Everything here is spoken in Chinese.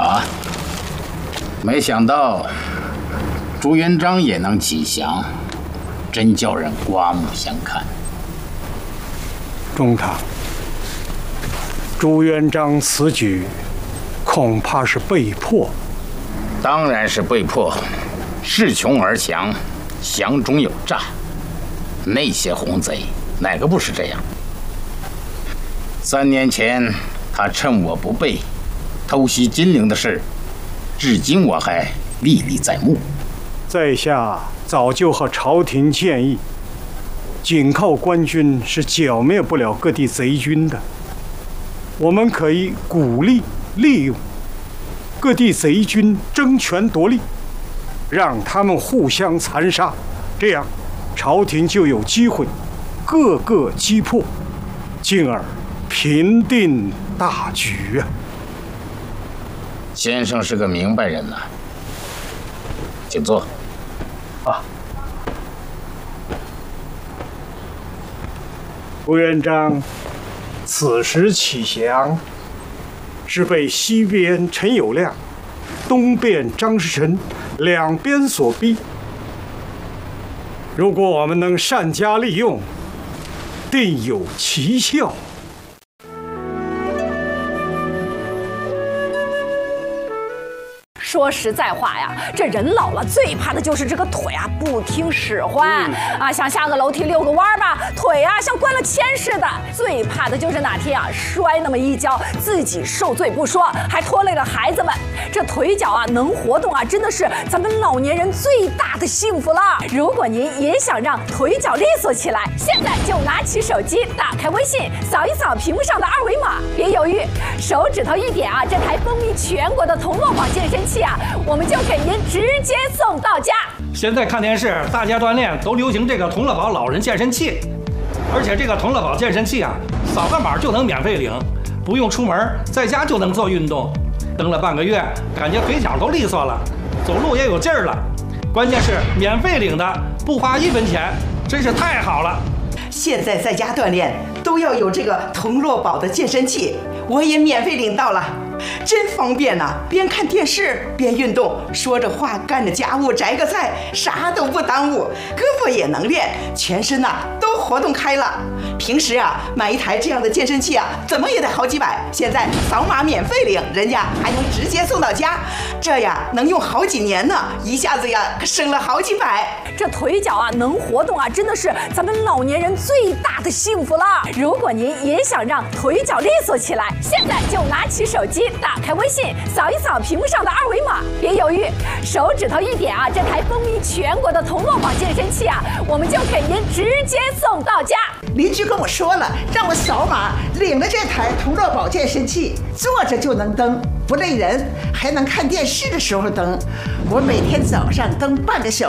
啊，没想到朱元璋也能吉祥，真叫人刮目相看。 中堂，朱元璋此举恐怕是被迫。 当然是被迫，恃穷而强，降中有诈。那些红贼哪个不是这样？3年前他趁我不备偷袭金陵的事，至今我还历历在目。 在下早就和朝廷建议，仅靠官军是剿灭不了各地贼军的。我们可以鼓励利用各地贼军争权夺利，让他们互相残杀，这样朝廷就有机会各个击破，进而平定大局啊！ 先生是个明白人呐，请坐。 啊，朱元璋此时起降，是被西边陈友谅、东边张士诚两边所逼。如果我们能善加利用，定有奇效。 说实在话呀，这人老了最怕的就是这个腿啊不听使唤啊，想下个楼梯遛个弯吧，腿啊像灌了铅似的。最怕的就是哪天啊摔那么一跤，自己受罪不说，还拖累了孩子们。这腿脚啊能活动啊，真的是咱们老年人最大的幸福了。如果您也想让腿脚利索起来，现在就拿起手机，打开微信，扫一扫屏幕上的2维码，别犹豫，手指头一点啊，这台风靡全国的童乐宝健身器啊，我们就给您直接送到家。 现在看电视，大家锻炼都流行这个童乐宝老人健身器，而且这个童乐宝健身器啊，扫个码就能免费领，不用出门，在家就能做运动。蹬了半个月，感觉腿脚都利索了，走路也有劲儿了。关键是免费领的，不花1分钱，真是太好了。 现在在家锻炼都要有这个童乐宝的健身器，我也免费领到了，真方便呐！边看电视边运动，说着话干着家务，摘个菜，啥都不耽误，胳膊也能练，全身呐都活动开了。平时啊买一台这样的健身器啊，怎么也得好几百，现在扫码免费领，人家还能直接送到家，这呀能用好几年呢，一下子呀可省了好几百。 这腿脚啊能活动啊，真的是咱们老年人最大的幸福了。如果您也想让腿脚利索起来，现在就拿起手机，打开微信，扫一扫屏幕上的2维码，别犹豫，手指头一点啊，这台风靡全国的童乐宝健身器啊，我们就给您直接送到家。 邻居跟我说了，让我扫码领了这台童乐宝健身器，坐着就能蹬，不累人，还能看电视的时候蹬。我每天早上蹬半个小时。